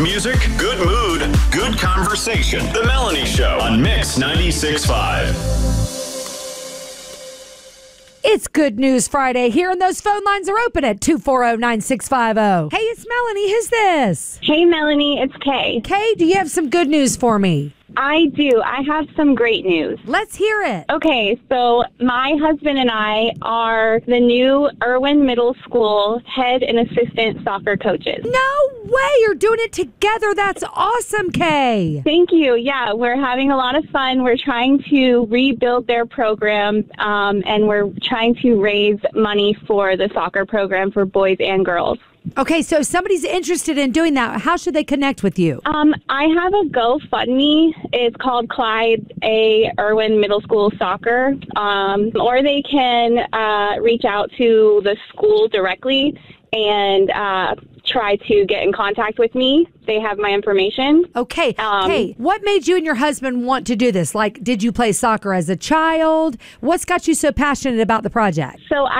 Music, good mood, good conversation. The Melanie Show on Mix 96.5. It's Good News Friday here, and those phone lines are open at 240-9650. Hey, it's Melanie. Who's this? Hey, Melanie, it's Kay. Kay, do you have some good news for me? I do. I have some great news. Let's hear it. Okay, so my husband and I are the new Irwin Middle School head and assistant soccer coaches. No way. You're doing it together. That's awesome, Kay. Thank you. Yeah, we're having a lot of fun. We're trying to rebuild their program, and we're trying to raise money for the soccer program for boys and girls. Okay, so if somebody's interested in doing that, how should they connect with you? I have a GoFundMe. It's called Clyde A. Irwin Middle School Soccer. Or they can reach out to the school directly and try to get in contact with me. They have my information. Okay. Hey, what made you and your husband want to do this? Like, did you play soccer as a child? What's got you so passionate about the project? So